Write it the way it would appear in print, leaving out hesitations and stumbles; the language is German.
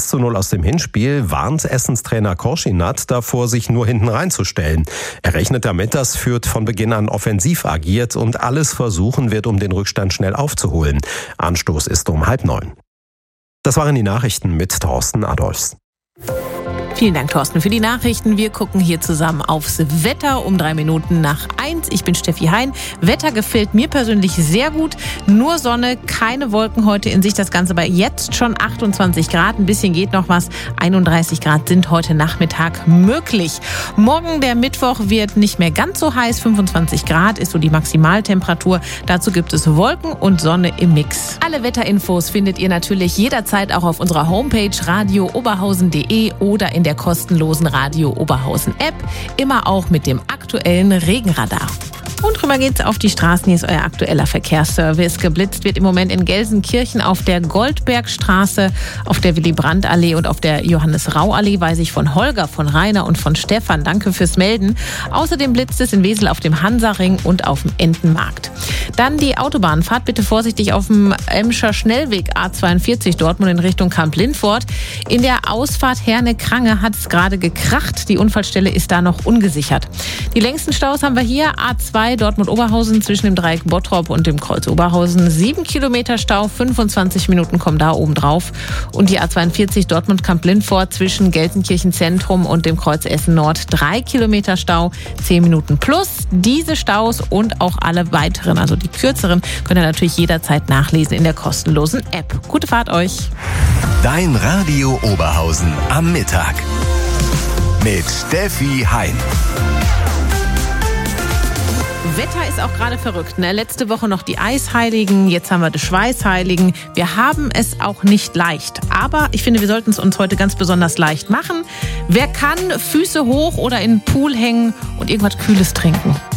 1:0 aus dem Hinspiel warnt Essenstrainer Korschinat davor, sich nur hinten reinzustellen. Er rechnet damit, dass Fürth von Beginn an offensiv agiert und alles versuchen wird, um den Rückstand schnell aufzuholen. Anstoß ist um 8:30. Das waren die Nachrichten mit Thorsten Adolfs. Vielen Dank, Thorsten, für die Nachrichten. Wir gucken hier zusammen aufs Wetter um 1:03. Ich bin Steffi Hein. Wetter gefällt mir persönlich sehr gut. Nur Sonne, keine Wolken heute in Sicht. Das Ganze bei jetzt schon 28 Grad. Ein bisschen geht noch was. 31 Grad sind heute Nachmittag möglich. Morgen, der Mittwoch, wird nicht mehr ganz so heiß. 25 Grad ist so die Maximaltemperatur. Dazu gibt es Wolken und Sonne im Mix. Alle Wetterinfos findet ihr natürlich jederzeit auch auf unserer Homepage radiooberhausen.de oder in der kostenlosen Radio Oberhausen App, immer auch mit dem aktuellen Regenradar. Und rüber geht's auf die Straßen. Hier ist euer aktueller Verkehrsservice. Geblitzt wird im Moment in Gelsenkirchen auf der Goldbergstraße, auf der Willy-Brandt-Allee und auf der Johannes-Rau-Allee, weiß ich von Holger, von Rainer und von Stefan. Danke fürs Melden. Außerdem blitzt es in Wesel auf dem Hansaring und auf dem Entenmarkt. Dann die Autobahn. Fahrt bitte vorsichtig auf dem Emscher Schnellweg A42 Dortmund in Richtung Kamp-Lindfort. In der Ausfahrt Herne-Krange hat es gerade gekracht. Die Unfallstelle ist da noch ungesichert. Die längsten Staus haben wir hier. A2 Dortmund-Oberhausen zwischen dem Dreieck Bottrop und dem Kreuz Oberhausen. 7 Kilometer Stau, 25 Minuten kommen da oben drauf. Und die A42 Dortmund-Kamp-Lindfort zwischen Gelsenkirchen Zentrum und dem Kreuz Essen Nord. 3 Kilometer Stau, 10 Minuten plus. Diese Staus und auch alle weiteren, also die kürzeren, könnt ihr natürlich jederzeit nachlesen in der kostenlosen App. Gute Fahrt euch. Dein Radio Oberhausen am Mittag mit Steffi Hein. Wetter ist auch gerade verrückt, ne? Letzte Woche noch die Eisheiligen, jetzt haben wir die Schweißheiligen. Wir haben es auch nicht leicht. Aber ich finde, wir sollten es uns heute ganz besonders leicht machen. Wer kann, Füße hoch oder in den Pool hängen und irgendwas Kühles trinken.